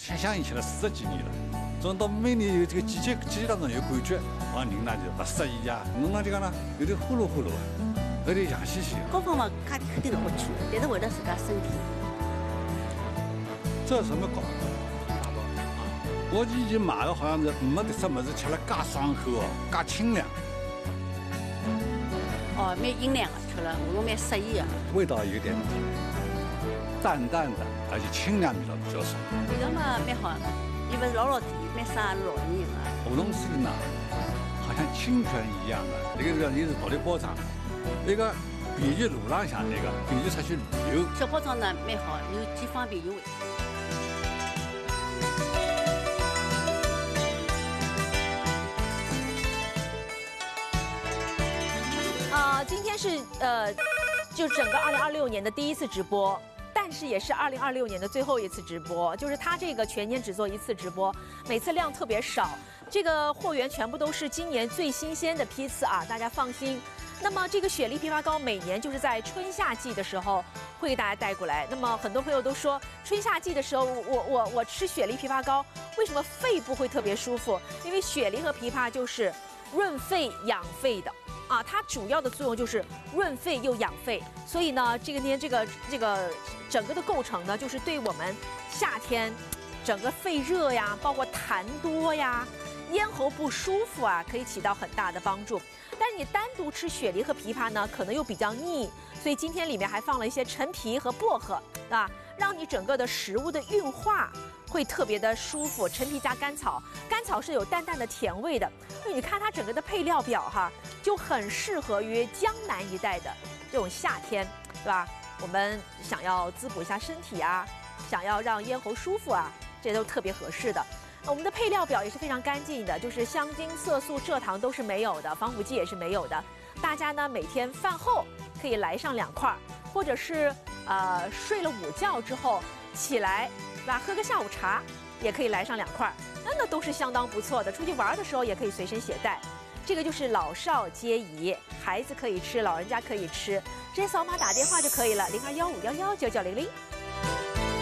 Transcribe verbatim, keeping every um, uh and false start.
想响应起来四十几年了。总到每年有这个季节季节当中有感觉，啊，人呢就不适宜呀，弄了就讲呢有点呼噜呼噜，有点痒兮兮。 各方面肯肯定是不错，但是为了自家身体。 这什么搞？我以前买的好像是没得什么是吃了介爽口哦，介清凉。 哦，蛮营养的，吃了我蛮适宜的。 味道有点淡淡的，而且清凉味道比较少。 味道嘛蛮好，因为老老甜，蛮伤老年人的。 梧桐水呢，好像清泉一样的，那个是也是独立包装，那个便于路浪向那个便于出去旅游。 小包装呢蛮好，又既方便又。 啊、呃，今天是呃，就整个二零二六年的第一次直播，但是也是二零二六年的最后一次直播。就是他这个全年只做一次直播，每次量特别少。这个货源全部都是今年最新鲜的批次啊，大家放心。那么这个雪梨枇杷膏每年就是在春夏季的时候会给大家带过来。那么很多朋友都说，春夏季的时候，我我我吃雪梨枇杷膏，为什么肺部会特别舒服？因为雪梨和枇杷就是润肺养肺的。啊，它主要的作用就是润肺又养肺，所以呢，这个呢，这个这个整个的构成呢，就是对我们夏天整个肺热呀，包括痰多呀、咽喉不舒服啊，可以起到很大的帮助。但是你单独吃雪梨和枇杷呢，可能又比较腻，所以今天里面还放了一些陈皮和薄荷啊，让你整个的食物的运化会特别的舒服。陈皮加甘草，甘草是有淡淡的甜味的。所以你看它整个的配料表哈，就很适合于江南一带的这种夏天，对吧？我们想要滋补一下身体啊，想要让咽喉舒服啊，这都特别合适的。我们的配料表也是非常干净的，就是香精、色素、蔗糖都是没有的，防腐剂也是没有的。大家呢每天饭后可以来上两块，或者是呃睡了午觉之后起来，是吧？喝个下午茶也可以来上两块，那那都是相当不错的。出去玩的时候也可以随身携带。这个就是老少皆宜，孩子可以吃，老人家可以吃，直接扫码打电话就可以了，零二幺五幺幺九九零零。